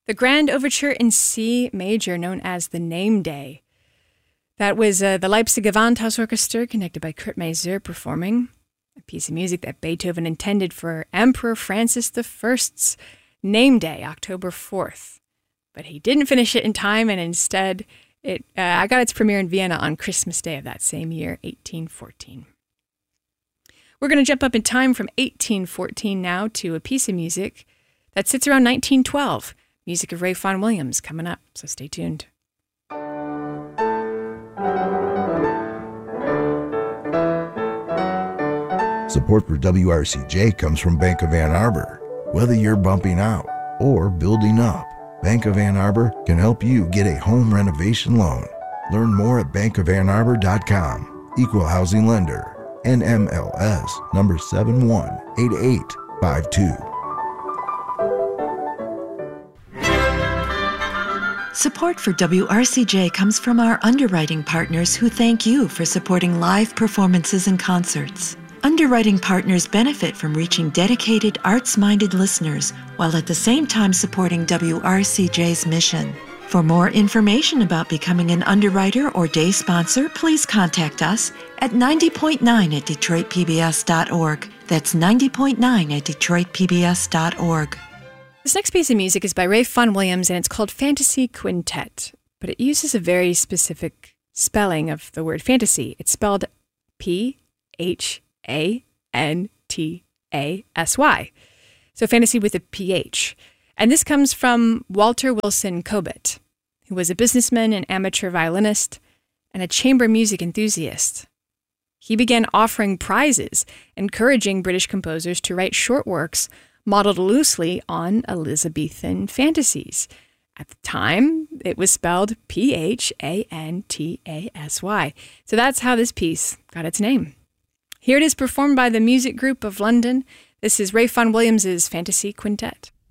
The Grand Overture in C major, known as the Name Day. That was the Leipzig Gewandhaus Orchestra, conducted by Kurt Masur, performing a piece of music that Beethoven intended for Emperor Francis I's name day, October 4th. But he didn't finish it in time, and instead it got its premiere in Vienna on Christmas Day of that same year, 1814. We're going to jump up in time from 1814 now to a piece of music that sits around 1912. Music of Ralph Vaughan Williams coming up, so stay tuned. Support for WRCJ comes from Bank of Ann Arbor. Whether you're bumping out or building up, Bank of Ann Arbor can help you get a home renovation loan. Learn more at bankofannarbor.com. Equal housing lender. NMLS number 718852. Support for WRCJ comes from our underwriting partners who thank you for supporting live performances and concerts. Underwriting partners benefit from reaching dedicated, arts-minded listeners while at the same time supporting WRCJ's mission. For more information about becoming an underwriter or day sponsor, please contact us at 90.9 at DetroitPBS.org. That's 90.9 at DetroitPBS.org. This next piece of music is by Ralph Vaughan Williams, and it's called Fantasy Quintet, but it uses a very specific spelling of the word fantasy. It's spelled P-H-A-N-T-A-S-Y. So fantasy with a P-H. And this comes from Walter Wilson Cobbett, who was a businessman, an amateur violinist, and a chamber music enthusiast. He began offering prizes, encouraging British composers to write short works modeled loosely on Elizabethan fantasies. At the time, it was spelled P-H-A-N-T-A-S-Y. So that's how this piece got its name. Here it is performed by the Music Group of London. This is Ralph Vaughan Williams' Fantasy Quintet.